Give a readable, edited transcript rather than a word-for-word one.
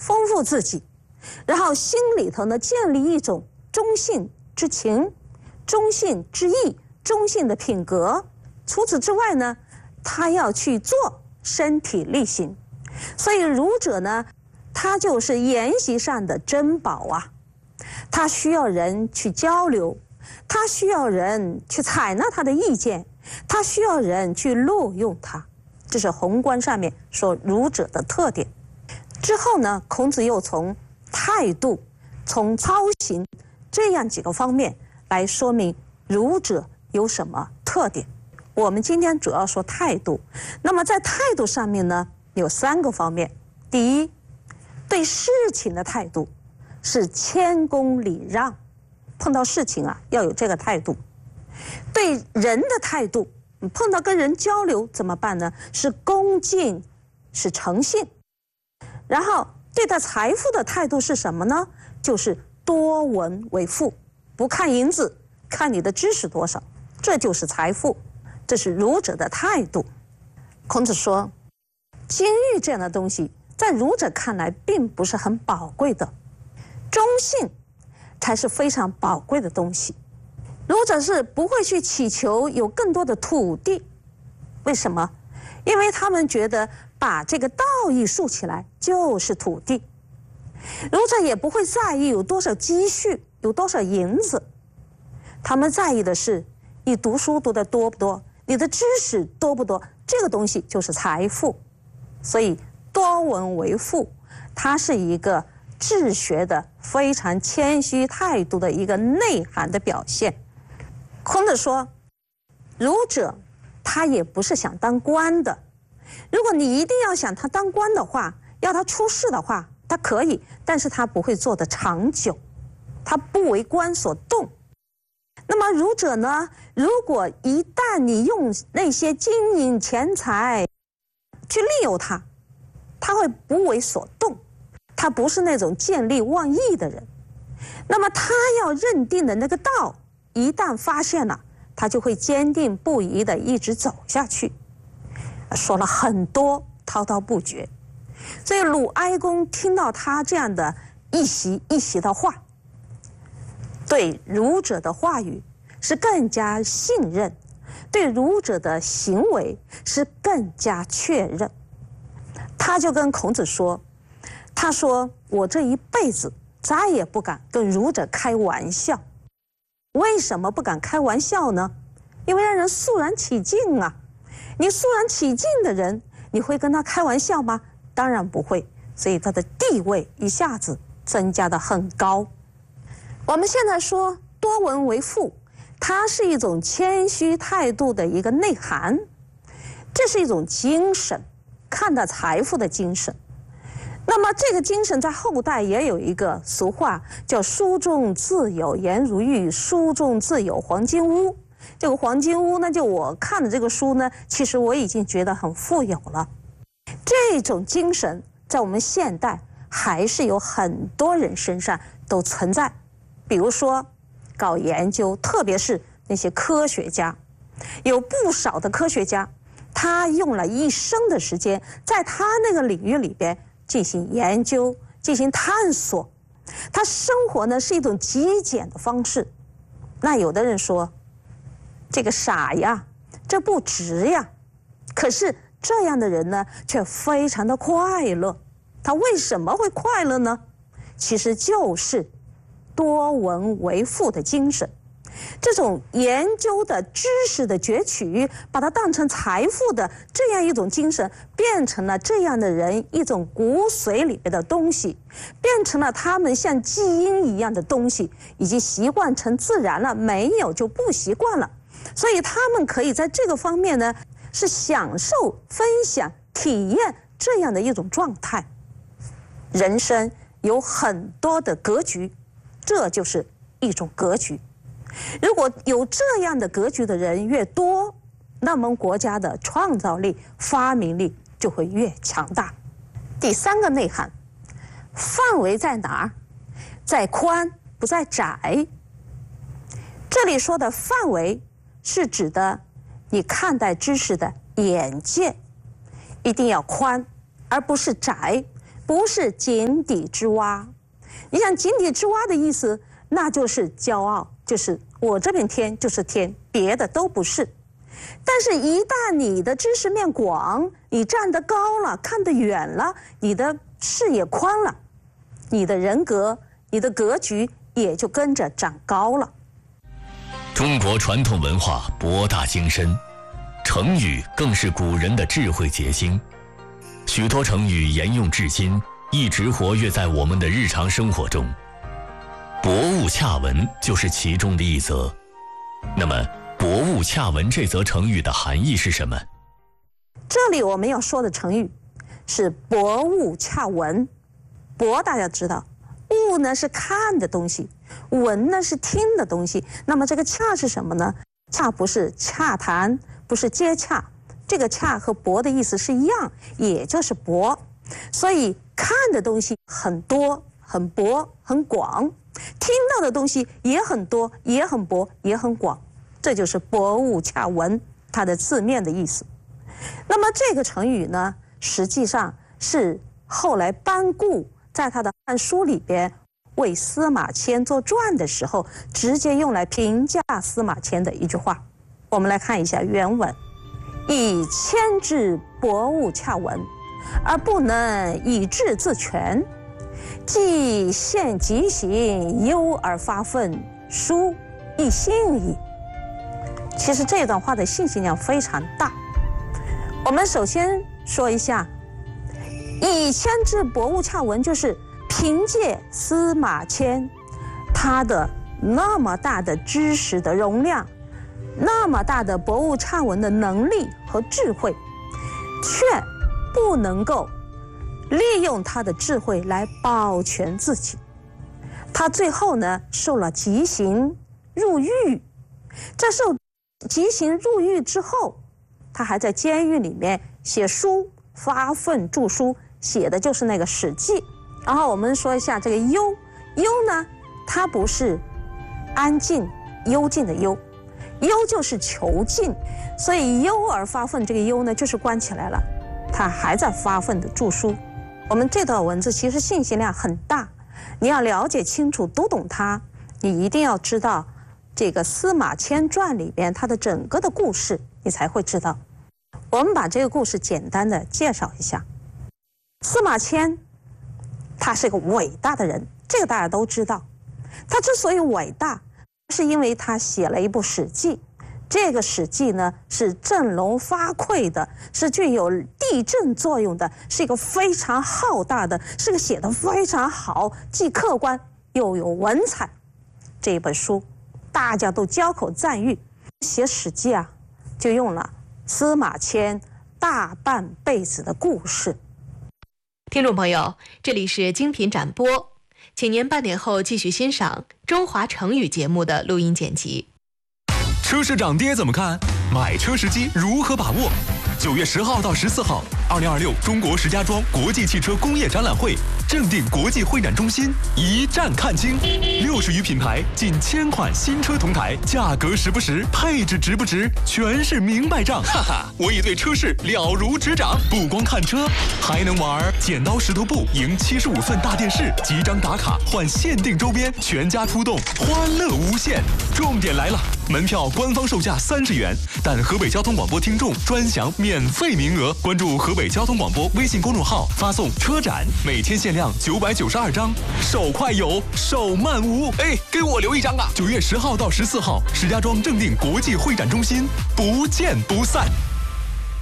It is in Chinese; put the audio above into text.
丰富自己，然后心里头呢建立一种忠信之情、忠信之义、忠信的品格。除此之外呢，他要去做身体力行。所以儒者呢，他就是研习上的珍宝啊，他需要人去交流，他需要人去采纳他的意见，他需要人去录用他。这是宏观上面说儒者的特点。之后呢，孔子又从态度、从操行这样几个方面来说明儒者有什么特点。我们今天主要说态度，那么在态度上面呢，有3个方面。第一，对事情的态度是谦恭礼让，碰到事情啊要有这个态度。对人的态度，碰到跟人交流怎么办呢？是恭敬，是诚信。然后对待财富的态度是什么呢？就是多闻为富，不看银子，看你的知识多少，这就是财富。这是儒者的态度。孔子说，金玉这样的东西在儒者看来并不是很宝贵的，忠信才是非常宝贵的东西。儒者是不会去祈求有更多的土地。为什么？因为他们觉得把这个道义树起来就是土地。儒者也不会在意有多少积蓄，有多少银子，他们在意的是你读书读得多不多，你的知识多不多，这个东西就是财富。所以多闻为富，它是一个治学的非常谦虚态度的一个内涵的表现。孔子说，儒者他也不是想当官的。如果你一定要想他当官的话，要他出仕的话，他可以，但是他不会做得长久，他不为官所动。那么儒者呢，如果一旦你用那些金银钱财去利诱他，他会不为所动，他不是那种见利忘义的人。那么他要认定的那个道，一旦发现了，他就会坚定不移地一直走下去。说了很多，滔滔不绝。所以鲁哀公听到他这样的一席一席的话，对儒者的话语是更加信任，对儒者的行为是更加确认。他就跟孔子说，他说，我这一辈子再也不敢跟儒者开玩笑。为什么不敢开玩笑呢？因为让人肃然起敬啊。你肃然起敬的人，你会跟他开玩笑吗？当然不会。所以他的地位一下子增加得很高。我们现在说多闻为富，它是一种谦虚态度的一个内涵，这是一种精神，看待财富的精神。那么这个精神在后代也有一个俗话，叫书中自有颜如玉，书中自有黄金屋。这个黄金屋呢，就我看的这个书呢，其实我已经觉得很富有了。这种精神在我们现代还是有很多人身上都存在。比如说搞研究，特别是那些科学家，有不少的科学家，他用了一生的时间在他那个领域里边进行研究，进行探索。他生活呢是一种极简的方式。那有的人说，这个傻呀，这不值呀。可是这样的人呢，却非常的快乐。他为什么会快乐呢？其实就是多闻为富的精神。这种研究的知识的攫取，把它当成财富的这样一种精神，变成了这样的人一种骨髓里面的东西，变成了他们像基因一样的东西，已经习惯成自然了，没有就不习惯了。所以他们可以在这个方面呢，是享受、分享、体验这样的一种状态。人生有很多的格局，这就是一种格局。如果有这样的格局的人越多，那么国家的创造力、发明力就会越强大。第3个内涵，范围在哪儿？在宽，不在窄。这里说的范围是指的你看待知识的眼界一定要宽，而不是窄， 不是井底之蛙。你想井底之蛙的意思，那就是骄傲，就是我这片天就是天，别的都不是。但是，一旦你的知识面广，你站得高了，看得远了，你的视野宽了，你的人格、你的格局也就跟着长高了。 中国传统文化博大精深，成语更是古人的智慧结晶。许多成语沿用至今，一直活跃在我们的日常生活中。博物洽文就是其中的一则。那么，博物洽文这则成语的含义是什么？ 这里我们要说的成语是博物洽文。博大家知道，物呢是看的东西，文呢是听的东西。那么这个洽是什么呢？洽不是洽谈，不是接洽，这个洽和博的意思是一样，也就是博。所以看的东西很多、很博、很广，听到的东西也很多、也很博、也很广。这就是博物洽文它的字面的意思。那么这个成语呢，实际上是后来班固在他的《汉书》里边为司马迁做传的时候，直接用来评价司马迁的一句话。我们来看一下原文：以谦之博物洽文，而不能以智自全，既现极行，忧而发愤，书亦信矣。其实这段话的信息量非常大。我们首先说一下，以谦之博物洽文，就是凭借司马迁他的那么大的知识的容量，那么大的博物洽文的能力和智慧，却不能够利用他的智慧来保全自己。他最后呢，受了极刑入狱。在受极刑入狱之后，他还在监狱里面写书，发愤著书，写的就是那个《史记》。然后我们说一下这个幽呢，它不是安静幽静的幽，幽就是囚禁，所以忧而发愤这个忧呢，就是关起来了，他还在发愤的著书。我们这段文字其实信息量很大，你要了解清楚读懂它，你一定要知道这个司马迁传里边它的整个的故事，你才会知道。我们把这个故事简单的介绍一下。司马迁他是个伟大的人，这个大家都知道。他之所以伟大，是因为他写了一部《史记》。这个《史记》呢，是振聋发聩的，是具有地震作用的，是一个非常浩大的，是个写得非常好，既客观又有文采这一本书，大家都交口赞誉。写《史记》啊，就用了司马迁大半辈子的故事。 听众朋友，这里是精品展播，请您8点后继续欣赏中华成语节目的录音剪辑。 车市涨跌怎么看？买车时机如何把握？9月10号到14号，2026中国石家庄国际汽车工业展览会正定国际会展中心一站看清，60余品牌，近1000款新车同台，价格实不实，配置值不值，全是明白账。哈哈，我已对车市了如指掌，不光看车，还能玩剪刀石头布，赢75寸大电视，几张打卡换限定周边，全家出动，欢乐无限。重点来了，门票官方售价30元，但河北交通广播听众专享免费名额。关注河北交通广播微信公众号，发送车展，每天限量992张，手快有，手慢无。哎，给我留一张啊！9月10号到14号，石家庄正定国际会展中心，不见不散。